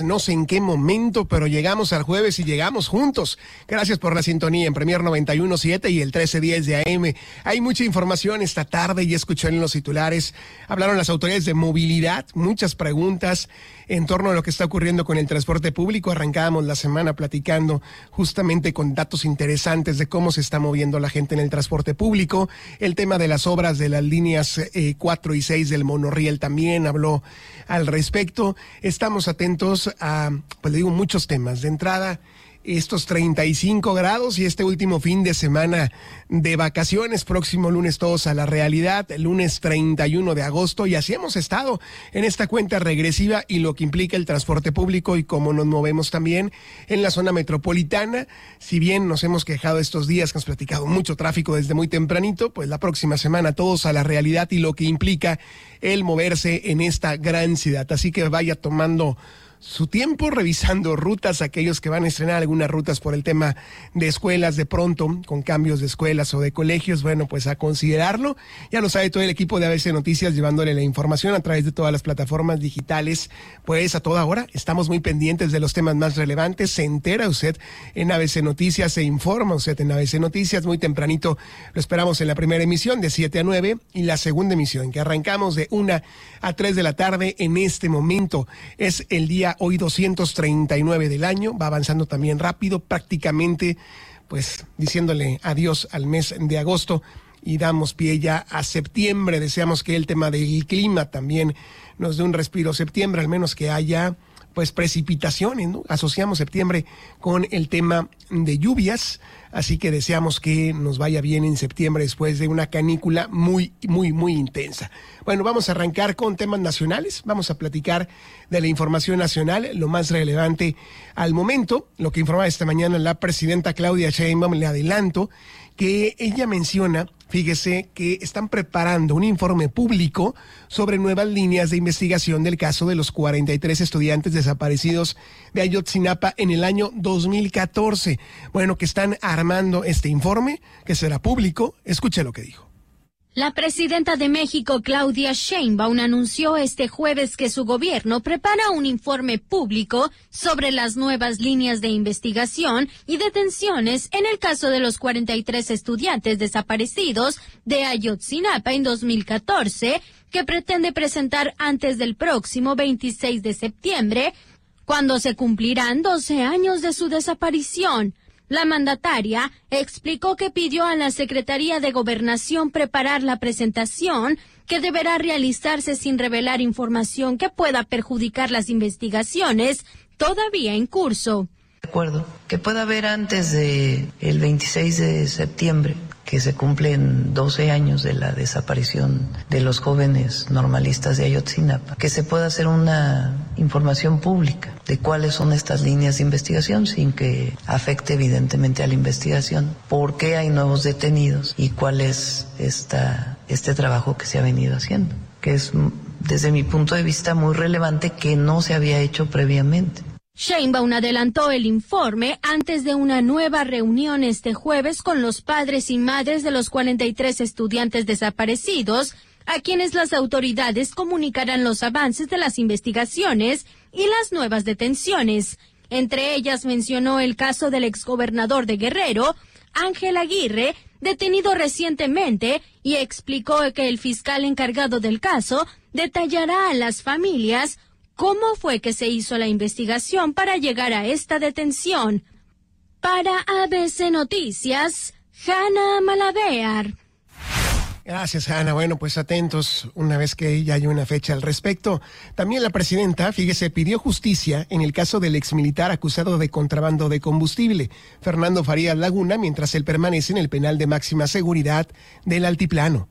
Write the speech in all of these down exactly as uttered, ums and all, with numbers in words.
No sé en qué momento, pero llegamos al jueves y llegamos juntos. Gracias por la sintonía en Premier noventa y uno punto siete y el trece diez de A M. Hay mucha información esta tarde y escuché en los titulares. Hablaron las autoridades de movilidad, muchas preguntas en torno a lo que está ocurriendo con el transporte público. Arrancábamos la semana platicando justamente con datos interesantes de cómo se está moviendo la gente en el transporte público. El tema de las obras de las líneas eh, cuatro y seis del monorriel también habló al respecto. Estamos atentos a, pues le digo, muchos temas. De entrada, estos treinta y cinco grados y este último fin de semana de vacaciones, próximo lunes todos a la realidad, el lunes treinta y uno de agosto, y así hemos estado en esta cuenta regresiva y lo que implica el transporte público y cómo nos movemos también en la zona metropolitana. Si bien nos hemos quejado estos días que hemos platicado mucho tráfico desde muy tempranito, pues la próxima semana todos a la realidad y lo que implica el moverse en esta gran ciudad. Así que vaya tomando su tiempo revisando rutas, aquellos que van a estrenar algunas rutas por el tema de escuelas de pronto, con cambios de escuelas o de colegios, bueno, pues a considerarlo. Ya lo sabe todo el equipo de A B C Noticias llevándole la información a través de todas las plataformas digitales, pues a toda hora. Estamos muy pendientes de los temas más relevantes. Se entera usted en A B C Noticias, se informa usted en A B C Noticias. Muy tempranito lo esperamos en la primera emisión de siete a nueve y la segunda emisión que arrancamos de una a tres de la tarde en este momento. Es el día hoy doscientos treinta y nueve del año, va avanzando también rápido, prácticamente pues diciéndole adiós al mes de agosto y damos pie ya a septiembre. Deseamos que el tema del clima también nos dé un respiro septiembre, al menos que haya pues precipitaciones, ¿no? Asociamos septiembre con el tema de lluvias, así que deseamos que nos vaya bien en septiembre después de una canícula muy, muy, muy intensa. Bueno, vamos a arrancar con temas nacionales, vamos a platicar de la información nacional, lo más relevante al momento, lo que informaba esta mañana la presidenta Claudia Sheinbaum. Le adelanto que ella menciona, fíjese, que están preparando un informe público sobre nuevas líneas de investigación del caso de los cuarenta y tres estudiantes desaparecidos de Ayotzinapa en el año dos mil catorce. Bueno, que están armando este informe, que será público. Escuche lo que dijo. La presidenta de México, Claudia Sheinbaum, anunció este jueves que su gobierno prepara un informe público sobre las nuevas líneas de investigación y detenciones en el caso de los cuarenta y tres estudiantes desaparecidos de Ayotzinapa en dos mil catorce, que pretende presentar antes del próximo veintiséis de septiembre, cuando se cumplirán doce años de su desaparición. La mandataria explicó que pidió a la Secretaría de Gobernación preparar la presentación, que deberá realizarse sin revelar información que pueda perjudicar las investigaciones todavía en curso. De acuerdo, que pueda haber antes de el veintiséis de septiembre, que se cumplen doce años de la desaparición de los jóvenes normalistas de Ayotzinapa, que se pueda hacer una información pública de cuáles son estas líneas de investigación sin que afecte evidentemente a la investigación, por qué hay nuevos detenidos y cuál es esta, este trabajo que se ha venido haciendo, que es desde mi punto de vista muy relevante, que no se había hecho previamente. Sheinbaum adelantó el informe antes de una nueva reunión este jueves con los padres y madres de los cuarenta y tres estudiantes desaparecidos, a quienes las autoridades comunicarán los avances de las investigaciones y las nuevas detenciones. Entre ellas mencionó el caso del exgobernador de Guerrero, Ángel Aguirre, detenido recientemente, y explicó que el fiscal encargado del caso detallará a las familias cómo fue que se hizo la investigación para llegar a esta detención. Para A B C Noticias, Hanna Malavear. Gracias, Hanna. Bueno, pues atentos una vez que ya hay una fecha al respecto. También la presidenta, fíjese, pidió justicia en el caso del exmilitar acusado de contrabando de combustible, Fernando Farías Laguna, mientras él permanece en el penal de máxima seguridad del Altiplano.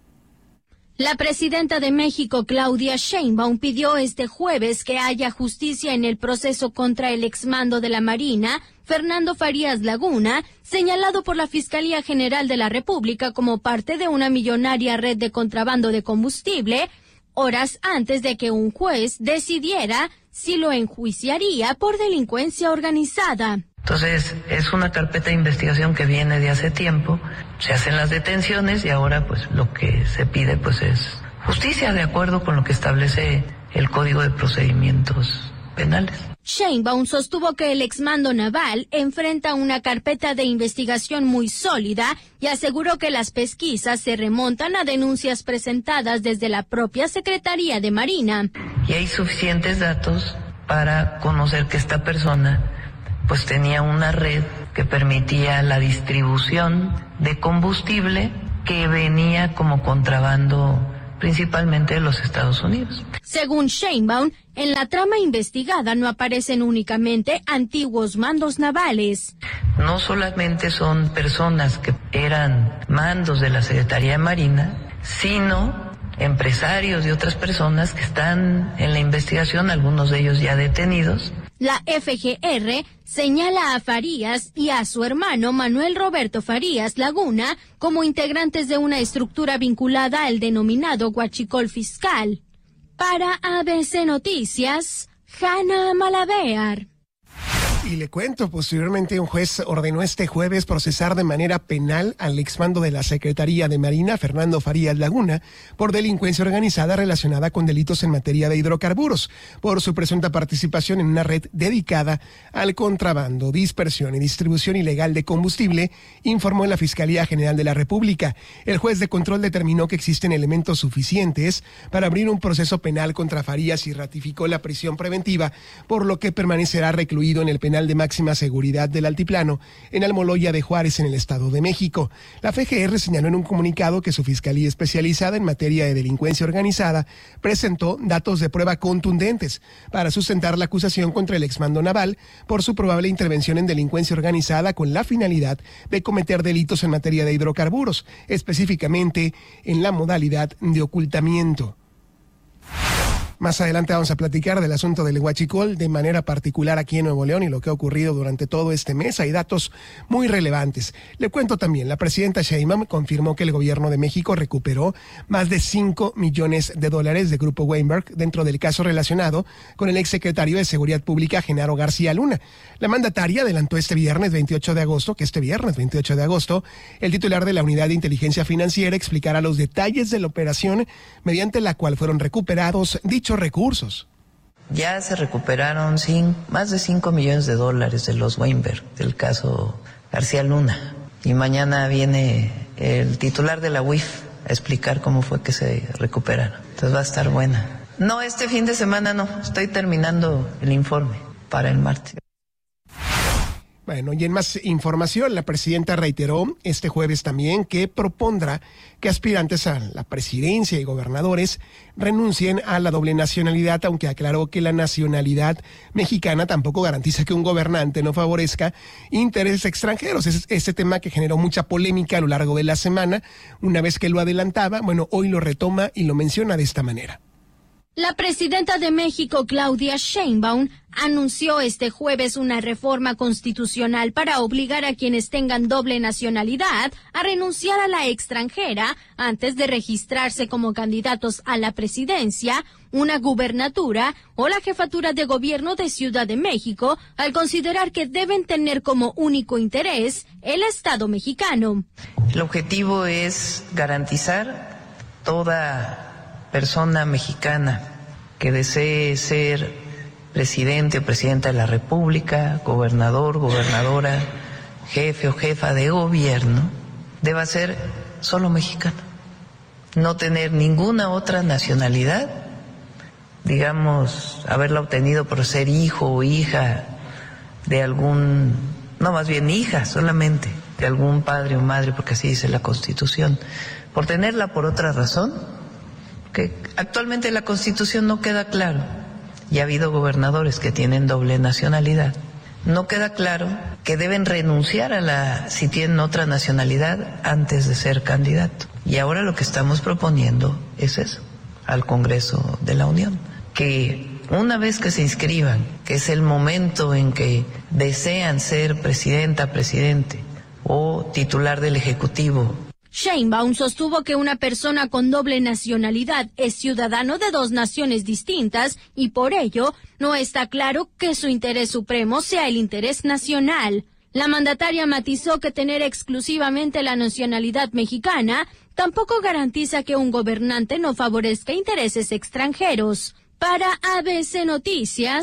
La presidenta de México, Claudia Sheinbaum, pidió este jueves que haya justicia en el proceso contra el exmando de la Marina, Fernando Farías Laguna, señalado por la Fiscalía General de la República como parte de una millonaria red de contrabando de combustible, horas antes de que un juez decidiera si lo enjuiciaría por delincuencia organizada. Entonces, es una carpeta de investigación que viene de hace tiempo, se hacen las detenciones y ahora pues lo que se pide pues es justicia de acuerdo con lo que establece el Código de Procedimientos penales. Sheinbaum sostuvo que el exmando naval enfrenta una carpeta de investigación muy sólida y aseguró que las pesquisas se remontan a denuncias presentadas desde la propia Secretaría de Marina. Y hay suficientes datos para conocer que esta persona pues tenía una red que permitía la distribución de combustible que venía como contrabando principalmente de los Estados Unidos. Según Sheinbaum, en la trama investigada no aparecen únicamente antiguos mandos navales. No solamente son personas que eran mandos de la Secretaría de Marina, sino empresarios y otras personas que están en la investigación, algunos de ellos ya detenidos. La F G R señala a Farías y a su hermano Manuel Roberto Farías Laguna como integrantes de una estructura vinculada al denominado huachicol fiscal. Para A B C Noticias, Hanna Malavear. Y le cuento, posteriormente un juez ordenó este jueves procesar de manera penal al exmando de la Secretaría de Marina, Fernando Farías Laguna, por delincuencia organizada relacionada con delitos en materia de hidrocarburos, por su presunta participación en una red dedicada al contrabando, dispersión y distribución ilegal de combustible, informó en la Fiscalía General de la República. El juez de control determinó que existen elementos suficientes para abrir un proceso penal contra Farías y ratificó la prisión preventiva, por lo que permanecerá recluido en el penal de máxima seguridad del Altiplano, en Almoloya de Juárez, en el Estado de México. La F G R señaló en un comunicado que su fiscalía especializada en materia de delincuencia organizada presentó datos de prueba contundentes para sustentar la acusación contra el exmando naval por su probable intervención en delincuencia organizada con la finalidad de cometer delitos en materia de hidrocarburos, específicamente en la modalidad de ocultamiento. Más adelante vamos a platicar del asunto del huachicol de manera particular aquí en Nuevo León y lo que ha ocurrido durante todo este mes. Hay datos muy relevantes. Le cuento también, la presidenta Sheinbaum confirmó que el gobierno de México recuperó más de cinco millones de dólares de Grupo Weinberg dentro del caso relacionado con el exsecretario de Seguridad Pública, Genaro García Luna. La mandataria adelantó este viernes veintiocho de agosto, que este viernes veintiocho de agosto, el titular de la Unidad de Inteligencia Financiera explicará los detalles de la operación mediante la cual fueron recuperados dichos recursos. Ya se recuperaron cinco, más de cinco millones de dólares de los Weinberg, del caso García Luna. Y mañana viene el titular de la U I F a explicar cómo fue que se recuperaron. Entonces va a estar buena. No, este fin de semana no, estoy terminando el informe para el martes. Bueno, y en más información, la presidenta reiteró este jueves también que propondrá que aspirantes a la presidencia y gobernadores renuncien a la doble nacionalidad, aunque aclaró que la nacionalidad mexicana tampoco garantiza que un gobernante no favorezca intereses extranjeros. Es este tema que generó mucha polémica a lo largo de la semana. Una vez que lo adelantaba, bueno, hoy lo retoma y lo menciona de esta manera. La presidenta de México, Claudia Sheinbaum, anunció este jueves una reforma constitucional para obligar a quienes tengan doble nacionalidad a renunciar a la extranjera antes de registrarse como candidatos a la presidencia, una gubernatura o la jefatura de gobierno de Ciudad de México, al considerar que deben tener como único interés el Estado mexicano. El objetivo es garantizar toda persona mexicana que desee ser presidente o presidenta de la República, gobernador, gobernadora, jefe o jefa de gobierno, deba ser solo mexicano, no tener ninguna otra nacionalidad, digamos, haberla obtenido por ser hijo o hija de algún, no, más bien hija solamente, de algún padre o madre, porque así dice la Constitución, por tenerla por otra razón, que actualmente la Constitución no queda claro, y ha habido gobernadores que tienen doble nacionalidad, no queda claro que deben renunciar a la, si tienen otra nacionalidad, antes de ser candidato. Y ahora lo que estamos proponiendo es eso, al Congreso de la Unión, que una vez que se inscriban, que es el momento en que desean ser presidenta, presidente o titular del Ejecutivo. Sheinbaum sostuvo que una persona con doble nacionalidad es ciudadano de dos naciones distintas y por ello no está claro que su interés supremo sea el interés nacional. La mandataria matizó que tener exclusivamente la nacionalidad mexicana tampoco garantiza que un gobernante no favorezca intereses extranjeros. Para A B C Noticias,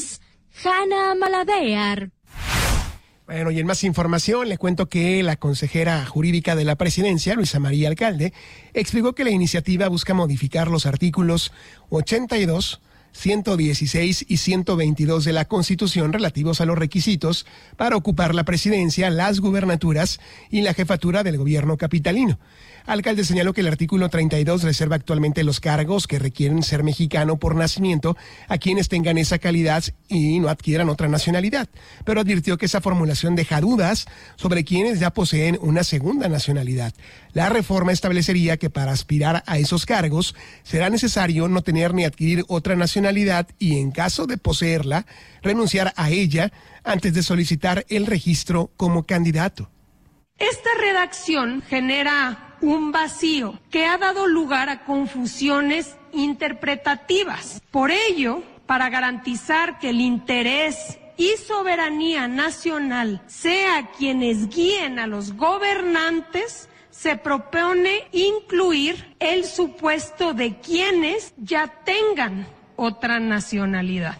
Hanna Malavear. Bueno, y en más información le cuento que la consejera jurídica de la presidencia, Luisa María Alcalde, explicó que la iniciativa busca modificar los artículos ochenta y dos, ciento dieciséis y ciento veintidós de la Constitución relativos a los requisitos para ocupar la presidencia, las gubernaturas y la jefatura del gobierno capitalino. Alcalde señaló que el artículo treinta y dos reserva actualmente los cargos que requieren ser mexicano por nacimiento a quienes tengan esa calidad y no adquieran otra nacionalidad, pero advirtió que esa formulación deja dudas sobre quienes ya poseen una segunda nacionalidad. La reforma establecería que para aspirar a esos cargos será necesario no tener ni adquirir otra nacionalidad y, en caso de poseerla, renunciar a ella antes de solicitar el registro como candidato. Esta redacción genera un vacío que ha dado lugar a confusiones interpretativas. Por ello, para garantizar que el interés y soberanía nacional sea quienes guíen a los gobernantes, se propone incluir el supuesto de quienes ya tengan otra nacionalidad.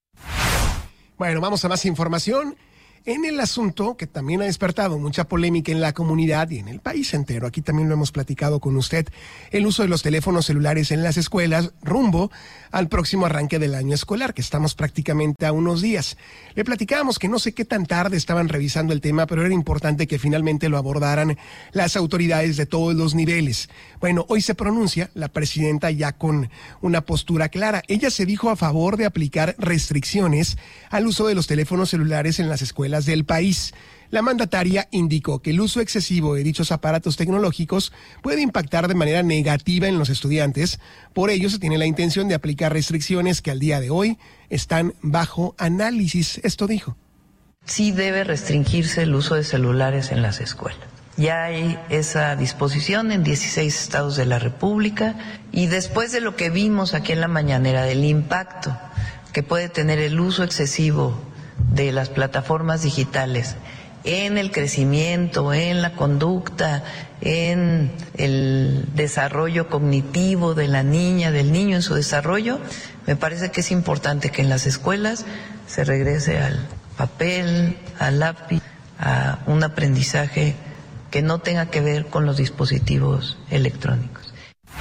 Bueno, vamos a más información. En el asunto que también ha despertado mucha polémica en la comunidad y en el país entero, aquí también lo hemos platicado con usted, el uso de los teléfonos celulares en las escuelas rumbo al próximo arranque del año escolar, que estamos prácticamente a unos días. Le platicábamos que no sé qué tan tarde estaban revisando el tema, pero era importante que finalmente lo abordaran las autoridades de todos los niveles. Bueno, hoy se pronuncia la presidenta ya con una postura clara. Ella se dijo a favor de aplicar restricciones al uso de los teléfonos celulares en las escuelas del país. La mandataria indicó que el uso excesivo de dichos aparatos tecnológicos puede impactar de manera negativa en los estudiantes. Por ello, se tiene la intención de aplicar restricciones que al día de hoy están bajo análisis. Esto dijo. Sí debe restringirse el uso de celulares en las escuelas. Ya hay esa disposición en dieciséis estados de la República y después de lo que vimos aquí en la mañanera del impacto que puede tener el uso excesivo de las plataformas digitales en el crecimiento, en la conducta, en el desarrollo cognitivo de la niña, del niño en su desarrollo, me parece que es importante que en las escuelas se regrese al papel, al lápiz, a un aprendizaje que no tenga que ver con los dispositivos electrónicos.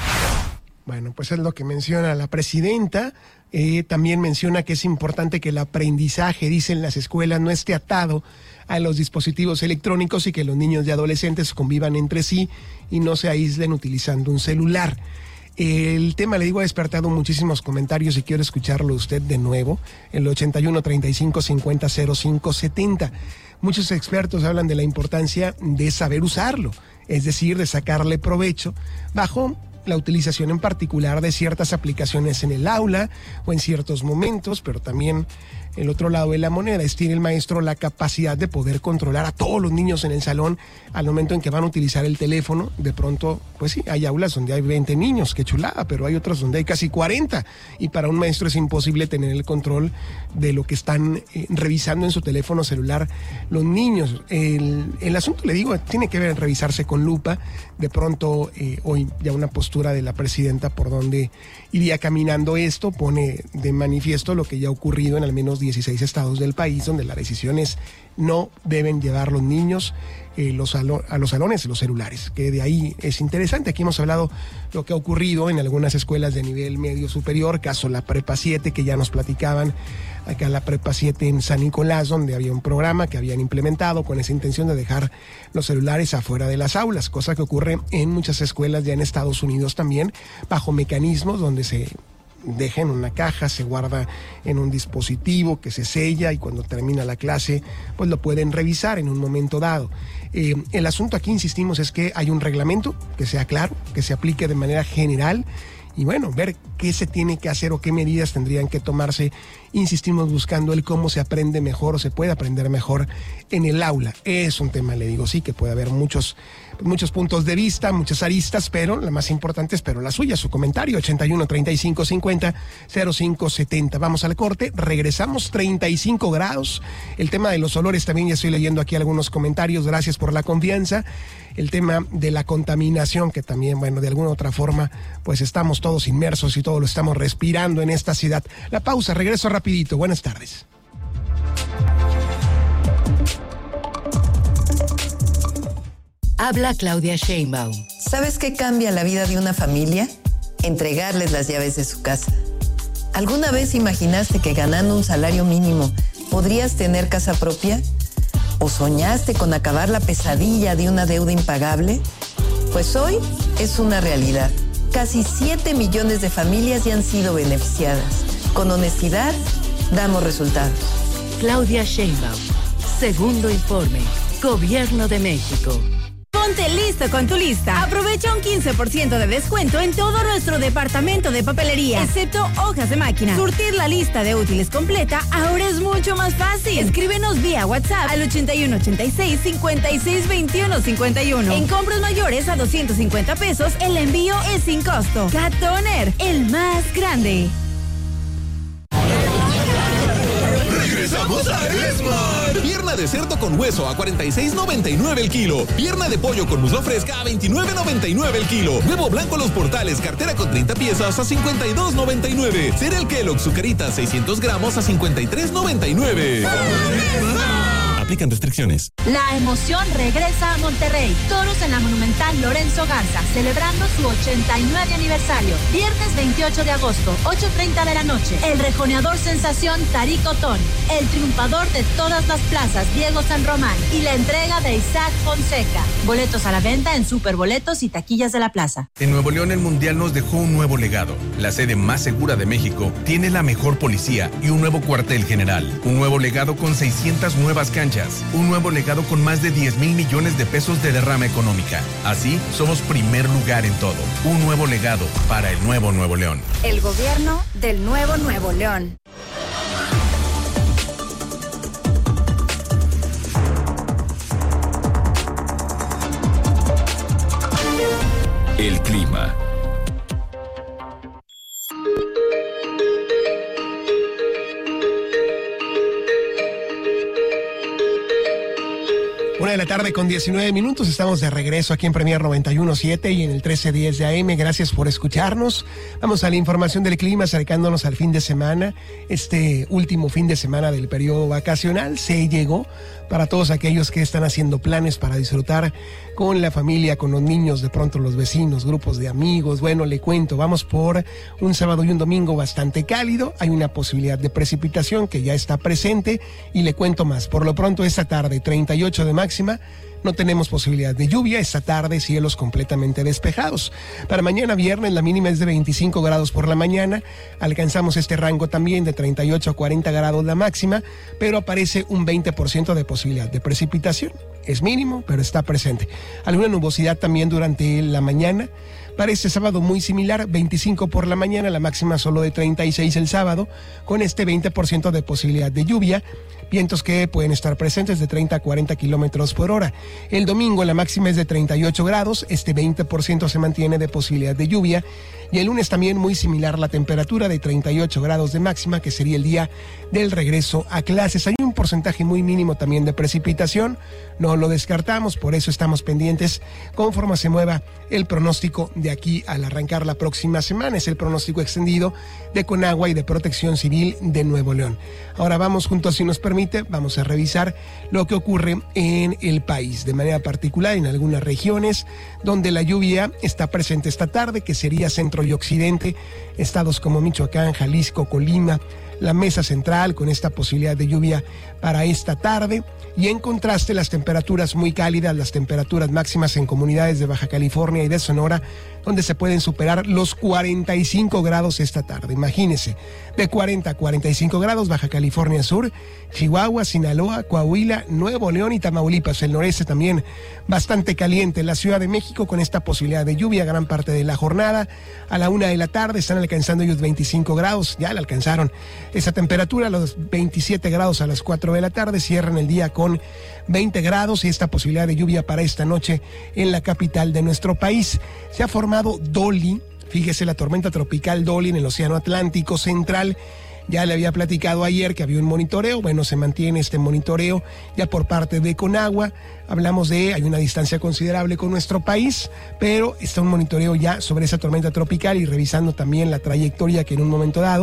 Bueno, pues es lo que menciona la presidenta. Eh, también menciona que es importante que el aprendizaje, dice, en las escuelas no esté atado a los dispositivos electrónicos y que los niños y adolescentes convivan entre sí y no se aíslen utilizando un celular. El tema, le digo, ha despertado muchísimos comentarios y quiero escucharlo usted de nuevo, el ochenta y uno, treinta y cinco, cincuenta, cero cinco, setenta. Muchos expertos hablan de la importancia de saber usarlo, es decir, de sacarle provecho bajo la utilización en particular de ciertas aplicaciones en el aula o en ciertos momentos, pero también el otro lado de la moneda es tiene el maestro la capacidad de poder controlar a todos los niños en el salón al momento en que van a utilizar el teléfono. De pronto, pues sí, hay aulas donde hay veinte niños, qué chulada, pero hay otras donde hay casi cuarenta y para un maestro es imposible tener el control de lo que están eh, revisando en su teléfono celular los niños. El, el asunto, le digo, tiene que ver, revisarse con lupa. De pronto, eh, hoy ya una postura de la presidenta por donde iría caminando esto pone de manifiesto lo que ya ha ocurrido en al menos dieciséis estados del país, donde la decisión es no deben llevar los niños eh, los salo- a los salones los celulares, que de ahí es interesante. Aquí hemos hablado lo que ha ocurrido en algunas escuelas de nivel medio superior, caso la Prepa siete, que ya nos platicaban acá la Prepa siete en San Nicolás, donde había un programa que habían implementado con esa intención de dejar los celulares afuera de las aulas, cosa que ocurre en muchas escuelas ya en Estados Unidos también, bajo mecanismos donde se deja en una caja, se guarda en un dispositivo que se sella y cuando termina la clase pues lo pueden revisar en un momento dado. Eh, el asunto aquí, insistimos, es que hay un reglamento que sea claro, que se aplique de manera general y bueno, ver qué se tiene que hacer o qué medidas tendrían que tomarse. Insistimos buscando el cómo se aprende mejor o se puede aprender mejor en el aula. Es un tema, le digo, sí, que puede haber muchos, muchos puntos de vista, muchas aristas, pero la más importante es pero la suya, su comentario, ochenta y uno, treinta y cinco, cincuenta, cero cinco, setenta. Vamos al corte, regresamos, treinta y cinco grados. El tema de los olores también, ya estoy leyendo aquí algunos comentarios, gracias por la confianza. El tema de la contaminación, que también, bueno, de alguna otra forma, pues estamos todos inmersos y todos lo estamos respirando en esta ciudad. La pausa, regreso rapidito. Buenas tardes. Habla Claudia Sheinbaum. ¿Sabes qué cambia la vida de una familia? Entregarles las llaves de su casa. ¿Alguna vez imaginaste que ganando un salario mínimo podrías tener casa propia? ¿O soñaste con acabar la pesadilla de una deuda impagable? Pues hoy es una realidad. Casi siete millones de familias ya han sido beneficiadas. Con honestidad, damos resultados. Claudia Sheinbaum. Segundo informe. Gobierno de México. Ponte listo con tu lista. Aprovecha un quince por ciento de descuento en todo nuestro departamento de papelería, excepto hojas de máquina. Surtir la lista de útiles completa ahora es mucho más fácil. Escríbenos vía WhatsApp al ochenta y uno ochenta y seis, cincuenta y seis veintiuno cincuenta y uno. En compras mayores a doscientos cincuenta pesos, el envío es sin costo. Cat Toner, el más grande. ¡Regresamos a Esmar! Pierna de cerdo con hueso a cuarenta y seis noventa y nueve el kilo. Pierna de pollo con muslo fresca a veintinueve noventa y nueve el kilo. Huevo blanco Los Portales, cartera con treinta piezas a cincuenta y dos noventa y nueve. Cereal Kellogg Zucaritas seiscientos gramos a cincuenta y tres noventa y nueve. Aplican restricciones. La emoción regresa a Monterrey. Toros en la Monumental Lorenzo Garza, celebrando su ochenta y nueve aniversario. Viernes veintiocho de agosto, ocho treinta de la noche. El rejoneador sensación Tarico Ton. El triunfador de todas las plazas, Diego San Román. Y la entrega de Isaac Fonseca. Boletos a la venta en Superboletos y taquillas de la plaza. En Nuevo León el Mundial nos dejó un nuevo legado. La sede más segura de México tiene la mejor policía y un nuevo cuartel general. Un nuevo legado con seiscientas nuevas canchas. Un nuevo legado con más de diez mil millones de pesos de derrama económica. Así, somos primer lugar en todo. Un nuevo legado para el nuevo Nuevo León. El gobierno del nuevo Nuevo León. El clima. Una de la tarde con diecinueve minutos, estamos de regreso aquí en Premier noventa y uno punto siete y en el trece diez de A M. Gracias por escucharnos. Vamos a la información del clima, acercándonos al fin de semana. Este último fin de semana del periodo vacacional se llegó para todos aquellos que están haciendo planes para disfrutar con la familia, con los niños, de pronto los vecinos, grupos de amigos. Bueno, le cuento, vamos por un sábado y un domingo bastante cálido. Hay una posibilidad de precipitación que ya está presente y le cuento más. Por lo pronto esta tarde, treinta y ocho de máxima. No tenemos posibilidad de lluvia. Esta tarde cielos completamente despejados. Para mañana viernes la mínima es de veinticinco grados por la mañana. Alcanzamos este rango también de treinta y ocho a cuarenta grados la máxima, pero aparece un veinte por ciento de posibilidad de precipitación. Es mínimo, pero está presente. Alguna nubosidad también durante la mañana. Para este sábado muy similar, veinticinco por la mañana, la máxima solo de treinta y seis el sábado, con este veinte por ciento de posibilidad de lluvia. Vientos que pueden estar presentes de treinta a cuarenta kilómetros por hora. El domingo la máxima es de treinta y ocho grados, este veinte por ciento se mantiene de posibilidad de lluvia. Y el lunes también muy similar la temperatura de treinta y ocho grados de máxima, que sería el día del regreso a clases. Hay un porcentaje muy mínimo también de precipitación, no lo descartamos, por eso estamos pendientes conforme se mueva el pronóstico de aquí al arrancar la próxima semana. Es el pronóstico extendido de Conagua y de Protección Civil de Nuevo León. Ahora vamos juntos, si nos permite, vamos a revisar lo que ocurre en el país, de manera particular en algunas regiones donde la lluvia está presente esta tarde, que sería centro y occidente, estados como Michoacán, Jalisco, Colima, la mesa central con esta posibilidad de lluvia para esta tarde. Y en contraste, las temperaturas muy cálidas, las temperaturas máximas en comunidades de Baja California y de Sonora, donde se pueden superar los cuarenta y cinco grados esta tarde. Imagínense, de cuarenta a cuarenta y cinco grados, Baja California Sur, Chihuahua, Sinaloa, Coahuila, Nuevo León y Tamaulipas. El noreste también bastante caliente. La Ciudad de México con esta posibilidad de lluvia gran parte de la jornada. A la una de la tarde están alcanzando ellos veinticinco grados, ya la alcanzaron esa temperatura, los veintisiete grados a las cuatro de la tarde. Cierran el día con veinte grados y esta posibilidad de lluvia para esta noche en la capital de nuestro país. Se ha formado Dolly, fíjese, la tormenta tropical Dolly en el Océano Atlántico Central. Ya le había platicado ayer que había un monitoreo. Bueno, se mantiene este monitoreo ya por parte de Conagua. Hablamos de, hay una distancia considerable con nuestro país, pero está un monitoreo ya sobre esa tormenta tropical y revisando también la trayectoria que en un momento dado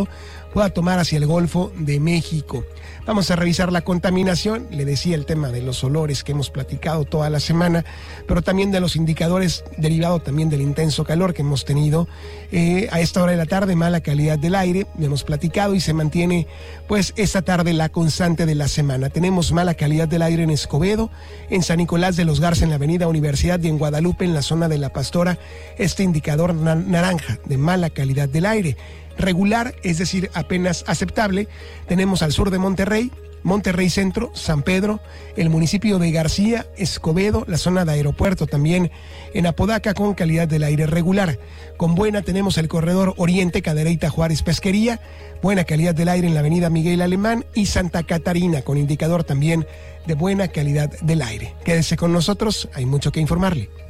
pueda tomar hacia el Golfo de México. Vamos a revisar la contaminación, le decía el tema de los olores que hemos platicado toda la semana, pero también de los indicadores derivados también del intenso calor que hemos tenido eh, a esta hora de la tarde, mala calidad del aire, hemos platicado y se mantiene pues esta tarde la constante de la semana. Tenemos mala calidad del aire en Escobedo, en San Nicolás de los Garza, en la avenida Universidad y en Guadalupe, en la zona de La Pastora, este indicador na- naranja de mala calidad del aire. Regular, es decir, apenas aceptable, tenemos al sur de Monterrey, Monterrey Centro, San Pedro, el municipio de García, Escobedo, la zona de Aeropuerto también, en Apodaca con calidad del aire regular. Con buena tenemos el corredor Oriente, Cadereyta, Juárez, Pesquería, buena calidad del aire en la avenida Miguel Alemán y Santa Catarina, con indicador también de buena calidad del aire. Quédese con nosotros, hay mucho que informarle.